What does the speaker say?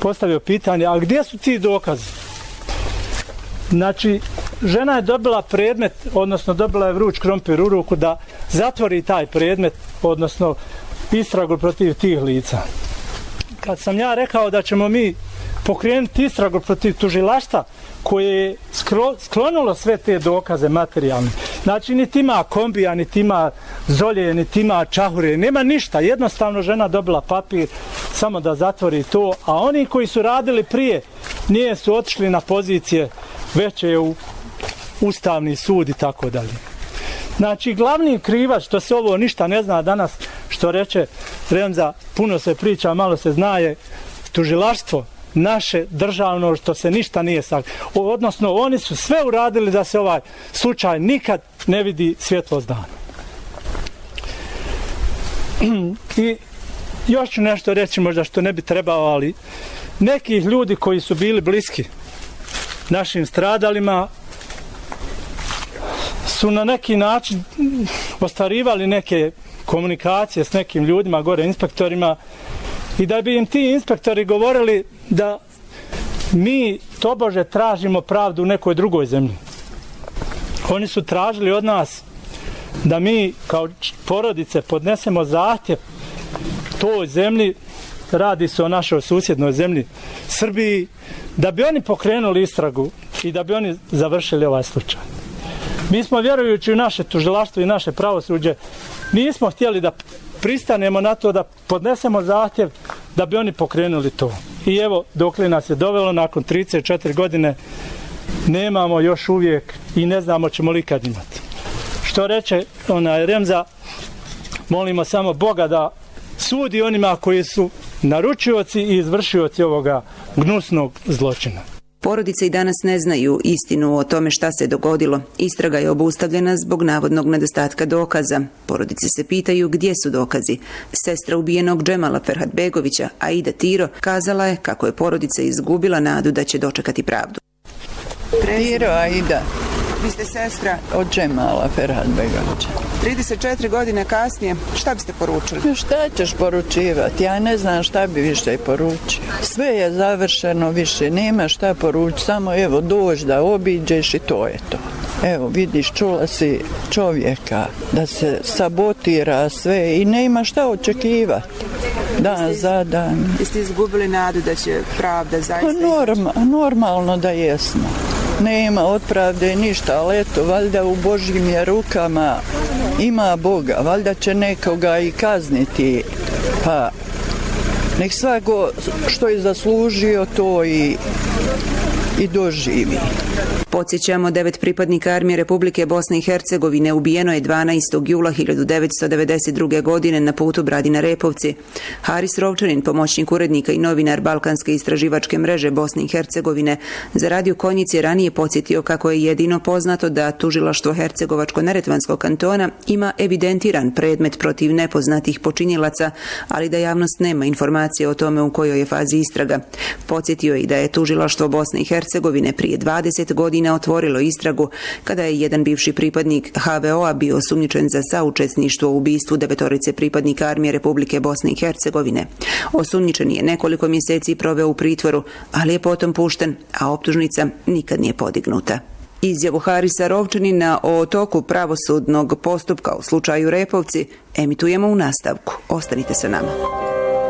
postavio pitanje, a gdje su ti dokazi? Znači, žena je dobila predmet, odnosno dobila je vruć krompir u ruku da zatvori taj predmet, odnosno istragu protiv tih lica. Kad sam ja rekao da ćemo mi pokrenuti istragu protiv tužilaštva koje je sklonulo sve te dokaze materijalne. Znači, niti ima kombija, niti ima zolje, niti ima čahure, nema ništa. Jednostavno žena dobila papir samo da zatvori to, a oni koji su radili prije nije su otišli na pozicije veće u Ustavni sud i tako dalje. Znači, glavni krivac što se ovo ništa ne zna danas, što reče Remza, puno se priča, malo se zna, je tužilaštvo naše državno, što se ništa nije sakrilo. Odnosno, oni su sve uradili da se ovaj slučaj nikad ne vidi svjetlost dana. I još ću nešto reći, možda što ne bi trebao, ali nekih ljudi koji su bili bliski našim stradalima su na neki način ostvarivali neke komunikacije s nekim ljudima, gore inspektorima, i da bi im ti inspektori govorili da mi tobože tražimo pravdu u nekoj drugoj zemlji. Oni su tražili od nas da mi kao porodice podnesemo zahtjev toj zemlji, radi se o našoj susjednoj zemlji, Srbiji, da bi oni pokrenuli istragu i da bi oni završili ovaj slučaj. Mi smo, vjerujući u naše tužilaštvo i naše pravosuđe, nismo htjeli da pristanemo na to da podnesemo zahtjev da bi oni pokrenuli to. I evo, dokle nas je dovelo, nakon 34 godine nemamo još uvijek i ne znamo ćemo li kad imati. Što reče Remza, molimo samo Boga da sudi onima koji su naručioci i izvršioci ovoga gnusnog zločina. Porodice i danas ne znaju istinu o tome šta se dogodilo. Istraga je obustavljena zbog navodnog nedostatka dokaza. Porodice se pitaju gdje su dokazi. Sestra ubijenog Džemala Ferhatbegovića, Aida Tiro, kazala je kako je porodica izgubila nadu da će dočekati pravdu. Tiro Aida. Vi ste sestra od Džemala Ferhatbegovića. 34 godine kasnije, šta biste poručili? Šta ćeš poručivati? Ja ne znam šta bi više poručio. Sve je završeno, više nema šta poručiti. Samo evo dođi da obiđeš i to je to. Evo vidiš, čula si čovjeka da se sabotira sve i nema šta očekivati. Dan za dan. Jeste izgubili nadu da će pravda zaista Normalno da jesmo. Nema od pravde ništa, ali eto, valjda u Božjim je rukama, ima Boga, valjda će nekoga i kazniti, pa nek svako što je zaslužio to i doživi. Podsjećamo, 9 pripadnika Armije Republike Bosne i Hercegovine ubijeno je 12. jula 1992. godine na putu Bradina-Repovci. Haris Rovčanin, pomoćnik urednika i novinar Balkanske istraživačke mreže Bosne i Hercegovine, za Radio Konjic je ranije podsjetio kako je jedino poznato da tužilaštvo Hercegovačko-neretvanskog kantona ima evidentiran predmet protiv nepoznatih počinjilaca, ali da javnost nema informacije o tome u kojoj je fazi istraga. Podsjetio je i da je tužilaštvo Bosne i Hercegovine prije 20 godina otvorilo istragu kada je jedan bivši pripadnik HVO-a bio osumnjičen za saučesništvo u ubistvu 9 pripadnika Armije Republike Bosne i Hercegovine. Osumnjičen je nekoliko mjeseci proveo u pritvoru, ali je potom pušten, a optužnica nikad nije podignuta. Izjavu Harisa Rovčanina o toku pravosudnog postupka u slučaju Repovci emitujemo u nastavku. Ostanite sa nama.